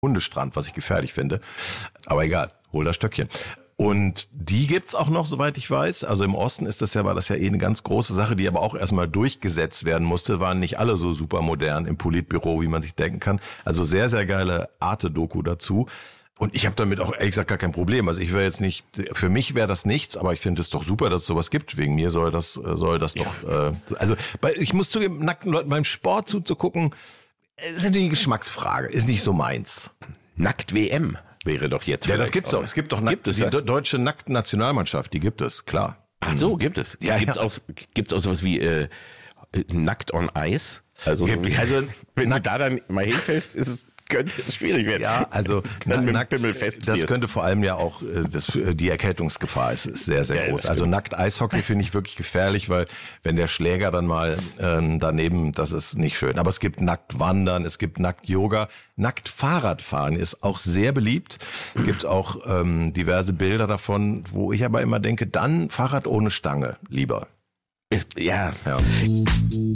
Hundestrand, was ich gefährlich finde. Aber egal, hol das Stöckchen. Und die gibt's auch noch, soweit ich weiß. Also im Osten war das ja eine ganz große Sache, die aber auch erstmal durchgesetzt werden musste. Waren nicht alle so super modern im Politbüro, wie man sich denken kann. Also sehr, sehr geile Arte-Doku dazu. Und ich habe damit auch ehrlich gesagt gar kein Problem. Also ich wäre jetzt nicht, für mich wäre das nichts, aber ich finde es doch super, dass es sowas gibt. Wegen mir soll das doch, also ich muss zugeben, nackten Leuten beim Sport zuzugucken, ist natürlich eine Geschmacksfrage, ist nicht so meins. Nackt-WM wäre doch jetzt. Ja, das gibt's auch. Es gibt doch die deutsche Nackt-Nationalmannschaft, die gibt es, klar. Ach so, gibt es. Ja, gibt's auch sowas wie Nackt on Ice? Also wenn du da dann mal hinfällst, könnte es schwierig werden. Ja, also nackt, das könnte vor allem ja auch, die Erkältungsgefahr ist sehr, sehr groß. Also nackt Eishockey finde ich wirklich gefährlich, weil wenn der Schläger dann mal daneben, das ist nicht schön. Aber es gibt nackt Wandern, es gibt nackt Yoga, nackt Fahrradfahren ist auch sehr beliebt. Gibt es auch diverse Bilder davon, wo ich aber immer denke, dann Fahrrad ohne Stange lieber. Ja.